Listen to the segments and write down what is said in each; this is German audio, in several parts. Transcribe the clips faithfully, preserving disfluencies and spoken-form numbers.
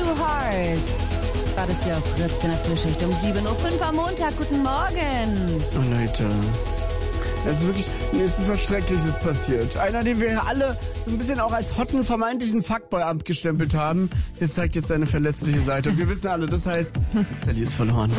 Two Hearts. War das hier auf Fritz in der Frühschicht um sieben Uhr fünf am Montag. Guten Morgen. Oh Leute, also wirklich, mir ist was Schreckliches passiert. Einer, den wir alle so ein bisschen auch als hotten, vermeintlichen Fuckboy abgestempelt haben, der zeigt jetzt seine verletzliche Seite. Und wir wissen alle, das heißt, Sally ist verloren.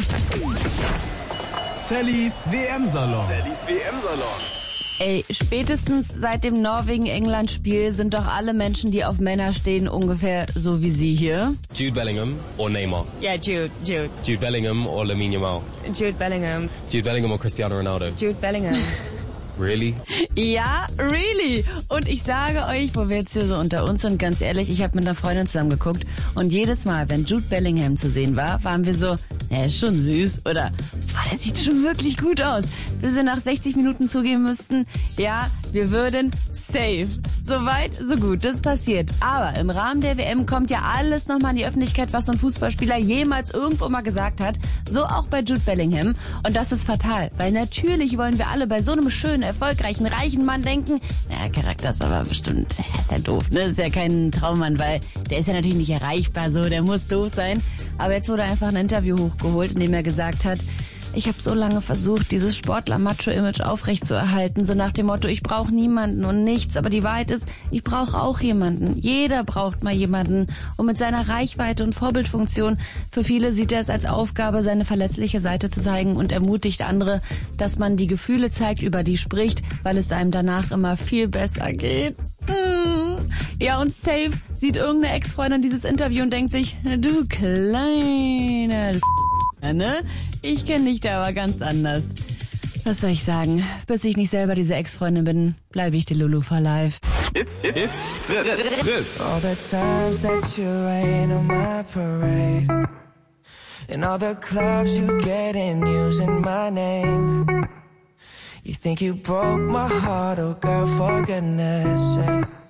Sallys W M-Salon. Sallys W M-Salon. Ey, spätestens seit dem Norwegen-England-Spiel sind doch alle Menschen, die auf Männer stehen, ungefähr so wie Sie hier. Jude Bellingham or Neymar? Yeah, Jude, Jude. Jude Bellingham or Lamine Yamal? Jude Bellingham. Jude Bellingham or Cristiano Ronaldo? Jude Bellingham. Really? Ja, really. Und ich sage euch, wo wir jetzt hier so unter uns sind, ganz ehrlich, ich habe mit einer Freundin zusammen geguckt und jedes Mal, wenn Jude Bellingham zu sehen war, waren wir so, er ist schon süß oder, boah, der sieht schon wirklich gut aus. Bis wir nach sechzig Minuten zugeben müssten, ja, wir würden safe. So weit, so gut, das passiert. Aber im Rahmen der W M kommt ja alles nochmal in die Öffentlichkeit, was so ein Fußballspieler jemals irgendwo mal gesagt hat. So auch bei Jude Bellingham. Und das ist fatal, weil natürlich wollen wir alle bei so einem schönen, erfolgreichen, reichen Mann denken, na, Charakter ist aber bestimmt, der ist ja doof, ne? Ist ja kein Traummann, weil der ist ja natürlich nicht erreichbar, so, der muss doof sein. Aber jetzt wurde einfach ein Interview hochgeholt, in dem er gesagt hat, ich habe so lange versucht, dieses Sportler-Macho-Image aufrechtzuerhalten, so nach dem Motto, ich brauche niemanden und nichts. Aber die Wahrheit ist, ich brauche auch jemanden. Jeder braucht mal jemanden. Und mit seiner Reichweite und Vorbildfunktion, für viele sieht er es als Aufgabe, seine verletzliche Seite zu zeigen und ermutigt andere, dass man die Gefühle zeigt, über die spricht, weil es einem danach immer viel besser geht. Mm. Ja, und safe sieht irgendeine Ex-Freundin dieses Interview und denkt sich, du kleine ne? Ich kenne dich da aber ganz anders. Was soll ich sagen? Bis ich nicht selber diese Ex-Freundin bin, bleibe ich die Lulu for life. It's, it's Fritz. Fritz. All the times that you rain on my parade, and all the clubs you get in using my name. You think you broke my heart, oh girl, for goodness sake.